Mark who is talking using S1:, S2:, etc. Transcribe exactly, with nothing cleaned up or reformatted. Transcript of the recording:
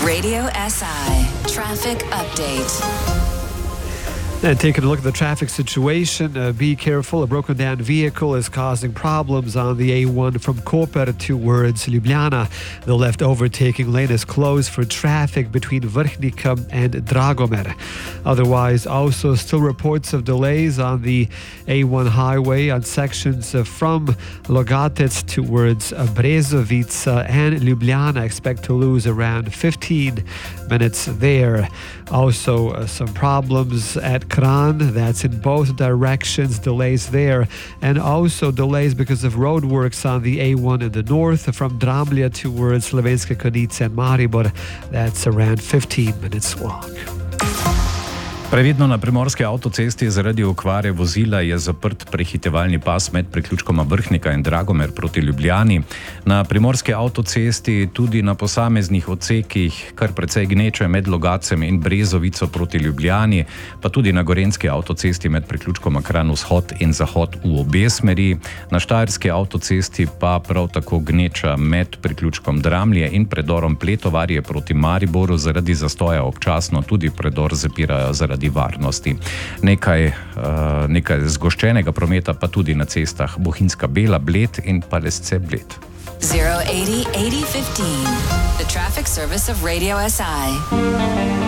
S1: Radio S I Traffic Update.
S2: And taking a look at the traffic situation, uh, be careful. A broken down vehicle is causing problems on the A one from Koper towards Ljubljana. The left overtaking lane is closed for traffic between Vrhnika and Dragomer. Otherwise, also still reports of delays on the A one highway on sections uh, from Logatec towards uh, Brezovica and Ljubljana. Expect to lose around fifteen minutes there. Also, uh, some problems at Kran, that's in both directions, delays there, and also delays because of roadworks on the A one in the north from Dramlje towards Slovenske Konjice and Maribor. That's around fifteen minutes long.
S3: Previdno na primorski avtocesti zaradi okvare vozila je zaprt prehitevalni pas med priključkoma Vrhnika in Dragomer proti Ljubljani. Na primorski avtocesti tudi na posameznih odsekih kar precej gneče med Logacem in Brezovico proti Ljubljani, pa tudi na gorenjski avtocesti med priključkoma Kranj vzhod in zahod v obe smeri. Na štajerski avtocesti pa prav tako gneča med priključkom Dramlje in predorom Pletovarje proti Mariboru zaradi zastoja občasno tudi predor zapirajo zaradi varnosti. Nekaj, uh, nekaj zgoščenega prometa pa tudi na cestah Bohinjska Bela, Bled in Palesce, Bled.
S1: zero eighty eighty fifteen The traffic service of Radio S I.